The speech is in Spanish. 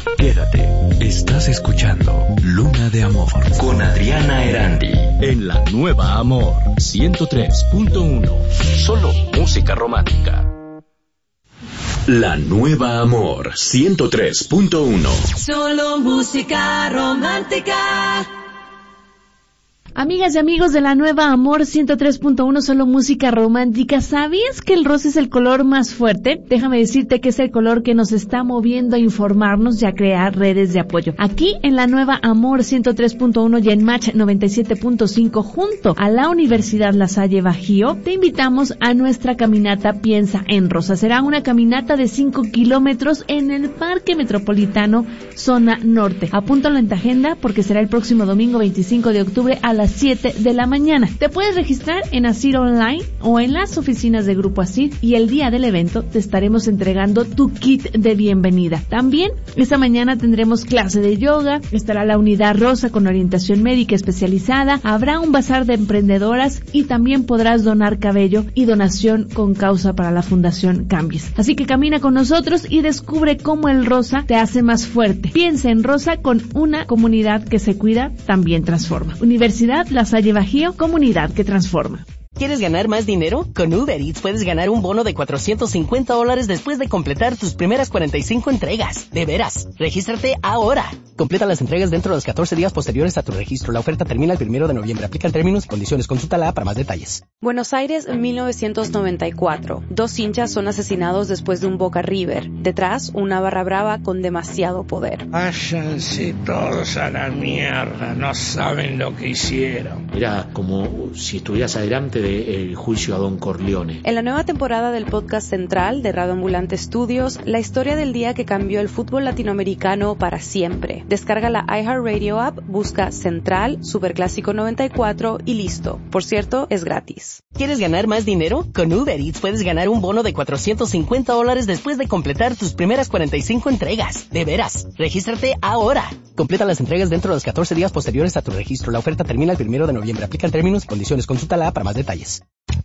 Quédate, estás escuchando Luna de Amor con Adriana Erandi en la nueva Amor 103.1. Solo música romántica. La nueva Amor 103.1. Solo música romántica. Amigas y amigos de la nueva Amor 103.1, solo música romántica. ¿Sabías que el rosa es el color más fuerte? Déjame decirte que es el color que nos está moviendo a informarnos y a crear redes de apoyo. Aquí en la nueva Amor 103.1 y en Match 97.5 junto a la Universidad La Salle Bajío, te invitamos a nuestra caminata Piensa en Rosa. Será una caminata de 5 kilómetros en el Parque Metropolitano, zona norte. Apúntalo en tu agenda porque será el próximo domingo 25 de octubre a las 7 de la mañana. Te puedes registrar en ASIR Online o en las oficinas de Grupo ASIR y el día del evento te estaremos entregando tu kit de bienvenida. También esta mañana tendremos clase de yoga, estará la unidad rosa con orientación médica especializada, habrá un bazar de emprendedoras y también podrás donar cabello y donación con causa para la Fundación Cambies. Así que camina con nosotros y descubre cómo el rosa te hace más fuerte. Piensa en Rosa, con una comunidad que se cuida, también transforma. Universidad La Salle Bajío, comunidad que transforma. ¿Quieres ganar más dinero? Con Uber Eats puedes ganar un bono de $450 después de completar tus primeras 45 entregas. De veras, regístrate ahora. Completa las entregas dentro de los 14 días posteriores a tu registro. La oferta termina el 1 de noviembre. Aplican términos y condiciones. Consúltala para más detalles. Buenos Aires, 1994. 2 hinchas son asesinados después de un Boca River. Detrás, una barra brava con demasiado poder. Váyanse todos a la mierda. No saben lo que hicieron. Era como si estuvieras adelante del juicio a Don Corleone. En la nueva temporada del podcast central de Radio Ambulante Studios, la historia del día que cambió el fútbol latinoamericano para siempre. Descarga la iHeartRadio app, busca Central, Superclásico 94 y listo. Por cierto, es gratis. ¿Quieres ganar más dinero? Con Uber Eats puedes ganar un bono de $450 después de completar tus primeras 45 entregas. De veras, regístrate ahora. Completa las entregas dentro de los 14 días posteriores a tu registro. La oferta termina el 1 de noviembre. Aplican términos y condiciones. Consúltala para más detalles.